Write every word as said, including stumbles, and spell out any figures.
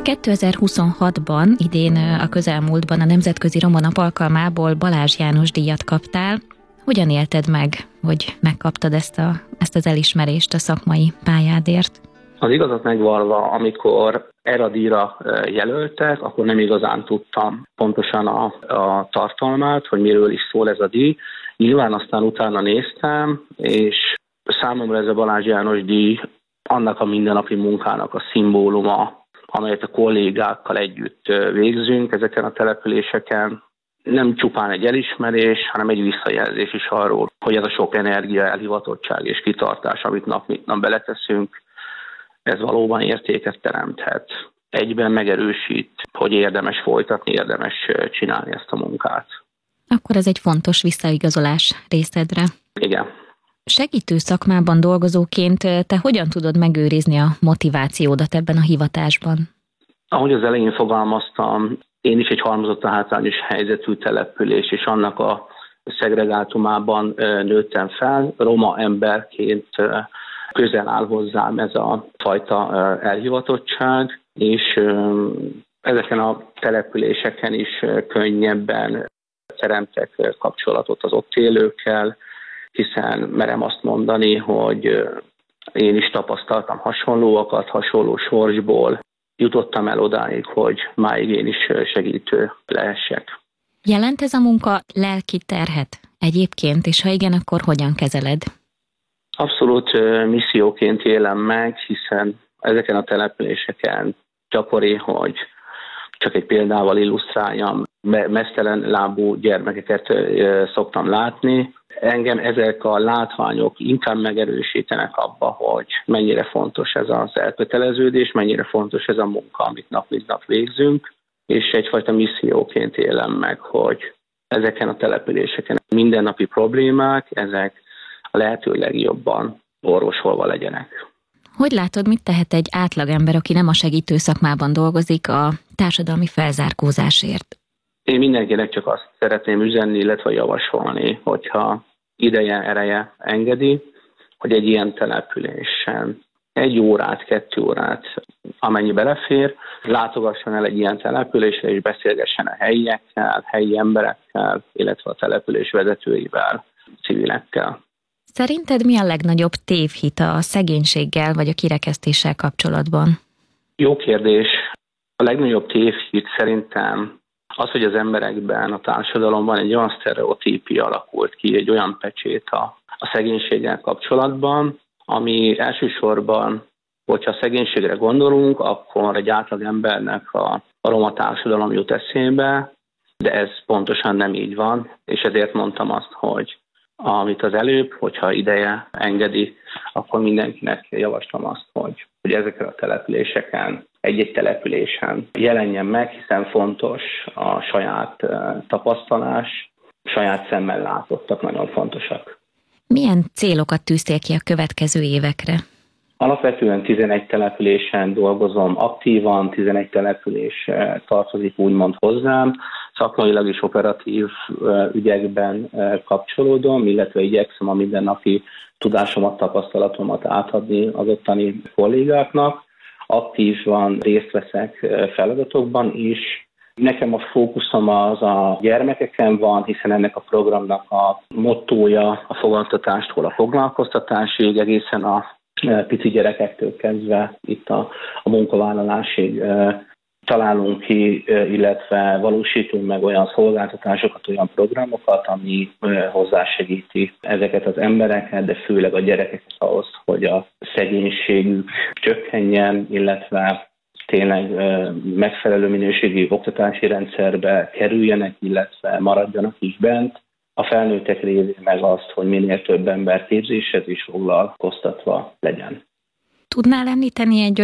kétezer-huszonhatban, idén a közelmúltban a Nemzetközi Roma Nap alkalmából Balázs János díjat kaptál. Hogyan élted meg, hogy megkaptad ezt, a, ezt az elismerést a szakmai pályádért? Az igazat megvalva, amikor erre a díjra jelöltek, akkor nem igazán tudtam pontosan a, a tartalmát, hogy miről is szól ez a díj. Nyilván aztán utána néztem, és számomra ez a Balázs János díj annak a mindennapi munkának a szimbóluma, amelyet a kollégákkal együtt végzünk ezeken a településeken. Nem csupán egy elismerés, hanem egy visszajelzés is arról, hogy ez a sok energia, elhivatottság és kitartás, amit nap mint nap beleteszünk, ez valóban értéket teremthet. Egyben megerősít, hogy érdemes folytatni, érdemes csinálni ezt a munkát. Akkor ez egy fontos visszaigazolás részedre. Igen. Segítő szakmában dolgozóként te hogyan tudod megőrizni a motivációdat ebben a hivatásban? Ahogy az elején fogalmaztam, én is egy halmozott hátrányos helyzetű település, és annak a szegregátumában nőttem fel. Roma emberként közel áll hozzám ez a fajta elhivatottság, és ezeken a településeken is könnyebben teremtek kapcsolatot az ott élőkkel, hiszen merem azt mondani, hogy én is tapasztaltam hasonlóakat, hasonló sorsból, jutottam el odáig, hogy máig én is segítő lehessek. Jelent ez a munka lelki terhet egyébként, és ha igen, akkor hogyan kezeled? Abszolút misszióként élem meg, hiszen ezeken a településeken gyakori, hogy csak egy példával illusztráljam, meztelen lábú gyermekeket szoktam látni. Engem ezek a látványok inkább megerősítenek abba, hogy mennyire fontos ez az elköteleződés, mennyire fontos ez a munka, amit nap mint nap végzünk, és egyfajta misszióként élem meg, hogy ezeken a településeken mindennapi problémák, ezek a lehető legjobban orvosolva legyenek. Hogy látod, mit tehet egy átlagember, aki nem a segítő szakmában dolgozik, a társadalmi felzárkózásért? Én mindenkinek csak azt szeretném üzenni, illetve javasolni, hogyha ideje, ereje engedi, hogy egy ilyen településen egy órát, kettő órát, amennyi belefér, látogasson el egy ilyen településre, és beszélgessen a helyiekkel, helyi emberekkel, illetve a település vezetőivel, civilekkel. Szerinted mi a legnagyobb tévhit a szegénységgel vagy a kirekesztéssel kapcsolatban? Jó kérdés. A legnagyobb tévhit szerintem az, hogy az emberekben, a társadalomban egy olyan sztereotípia alakult ki, egy olyan pecsét a, a szegénységgel kapcsolatban, ami elsősorban, hogyha szegénységre gondolunk, akkor egy átlag embernek a, a roma társadalom jut eszébe, de ez pontosan nem így van, és ezért mondtam azt, hogy amit az előbb, hogyha ideje engedi, akkor mindenkinek javaslom azt, hogy, hogy ezeken a településeken, egy-egy településen jelenjen meg, hiszen fontos a saját tapasztalás, saját szemmel látottak nagyon fontosak. Milyen célokat tűztél ki a következő évekre? Alapvetően tizenegy településen dolgozom aktívan, tizenegy település tartozik úgymond hozzám, szakmailag is operatív ügyekben kapcsolódom, illetve igyekszem a mindennapi tudásomat, tapasztalatomat átadni az ottani kollégáknak. Aktívan részt veszek feladatokban is. Nekem a fókuszom az a gyermekeken van, hiszen ennek a programnak a mottója a fogadtatástól a foglalkoztatásig, egészen a pici gyerekektől kezdve itt a, a munkavállalásig találunk ki, illetve valósítunk meg olyan szolgáltatásokat, olyan programokat, ami hozzásegíti ezeket az embereket, de főleg a gyerekeket ahhoz, hogy a szegénységük csökkenjen, illetve tényleg megfelelő minőségi oktatási rendszerbe kerüljenek, illetve maradjanak is bent. A felnőttek révén meg azt, hogy minél több ember képzéshez is foglalkoztatva legyen. Tudnál említeni egy